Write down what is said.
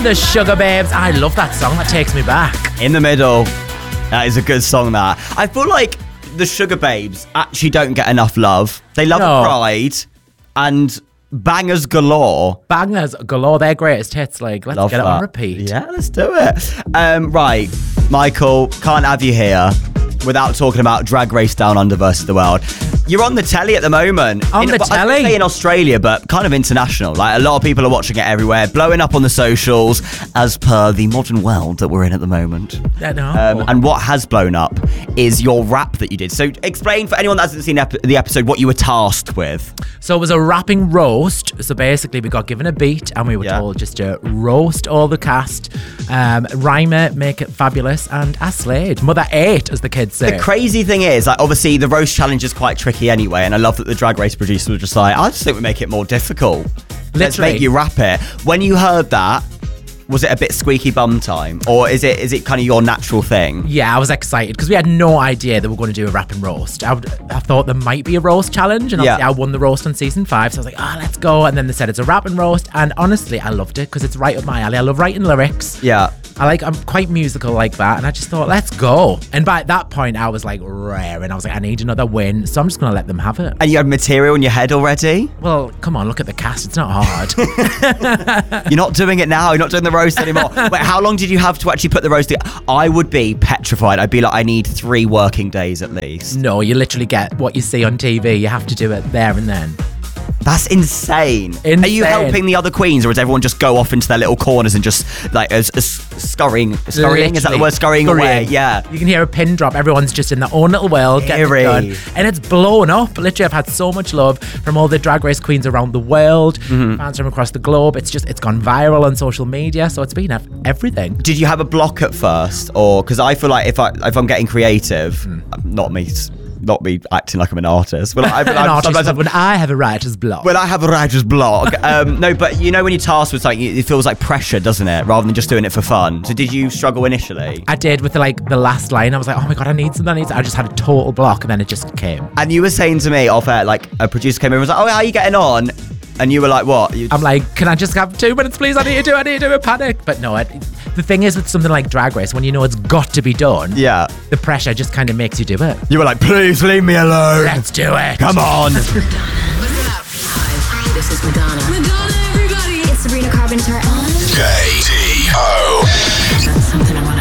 The Sugar Babes. I love that song. That takes me back. In the Middle. That is a good song, that. I feel like the Sugar Babes actually don't get enough love. They love a Pride and bangers galore. Bangers galore. They're greatest hits. Like, let's get it on repeat. Yeah, let's do it. Right, Michael, can't have you here without talking about Drag Race Down Under versus the World. You're on the telly at the moment. On the telly? I'd say in Australia, but kind of international. Like, a lot of people are watching it everywhere, blowing up on the socials as per the modern world that we're in at the moment. And what has blown up is your rap that you did. So explain for anyone that hasn't seen the episode what you were tasked with. So it was a rapping roast. So basically we got given a beat and we were told just to roast all the cast, rhyme it, make it fabulous, and I slayed. Mother ate, as the kids say. The crazy thing is, like, obviously the roast challenge is quite tricky anyway, and I love that the Drag Race producers were just like, I just think we make it more difficult. Let's make you rap it. When you heard that, was it a bit squeaky bum time, or is it kind of your natural thing? Yeah, I was excited because we had no idea that we were going to do a rap and roast. I thought there might be a roast challenge, and obviously I won the roast on season 5, so I was like, let's go. And then they said it's a rap and roast, and honestly, I loved it because it's right up my alley. I love writing lyrics. Yeah. I'm quite musical like that, and I just thought, let's go. And by that point, I was like raring. I was like, I need another win, so I'm just gonna let them have it. And you had material in your head already? Well, come on, look at the cast. It's not hard. You're not doing it now. You're not doing the roast anymore. Wait, how long did you have to actually put the roast together? I would be petrified. I'd be like, I need 3 working days at least. No, you literally get what you see on TV. You have to do it there and then. That's insane. Are you helping the other queens, or does everyone just go off into their little corners and just like scurrying? Literally. Is that the word? Scurrying away. Yeah. You can hear a pin drop. Everyone's just in their own little world, getting it done, and it's blown up. Literally, I've had so much love from all the Drag Race queens around the world, fans from across the globe. It's gone viral on social media, so it's been everything. Did you have a block at first, or because I feel like if I'm getting creative, not me acting like I'm an artist. When I have a writer's block. When I have a writer's block. No, but you know when you're tasked with something, it feels like pressure, doesn't it? Rather than just doing it for fun. So did you struggle initially? I did with the last line. I was like, oh my God, I need something. I just had a total block, and then it just came. And you were saying to me off air, like a producer came in and was like, oh, how are you getting on? And you were like, what? I'm like, can I just have 2 minutes, please? I need to do a panic. But no, the thing is with something like Drag Race, when you know it's got to be done, the pressure just kind of makes you do it. You were like, please leave me alone. Let's do it. Come on. What's up? Hi, this is Madonna. Madonna, everybody. It's Sabrina Carpenter. KTO. That's something I want to